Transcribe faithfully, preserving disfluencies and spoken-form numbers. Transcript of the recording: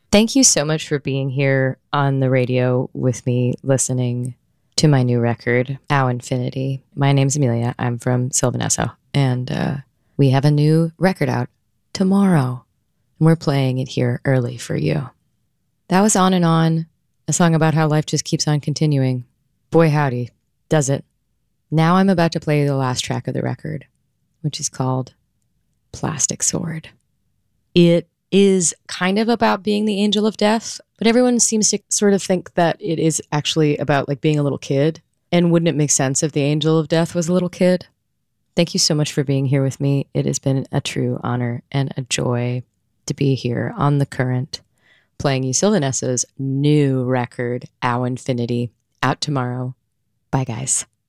Thank you so much for being here on the radio with me, listening to my new record, Ow Infinity. My name's Amelia. I'm from Sylvanesso, and uh, we have a new record out tomorrow, and we're playing it here early for you. That was On and On, a song about how life just keeps on continuing. Boy, howdy, does it. Now I'm about to play the last track of the record, which is called Plastic Sword. It is kind of about being the angel of death, but everyone seems to sort of think that it is actually about like being a little kid. And wouldn't it make sense if the angel of death was a little kid? Thank you so much for being here with me. It has been a true honor and a joy to be here on The Current, playing you Sylvanesso's new record, Ow Infinity, out tomorrow. Bye, guys.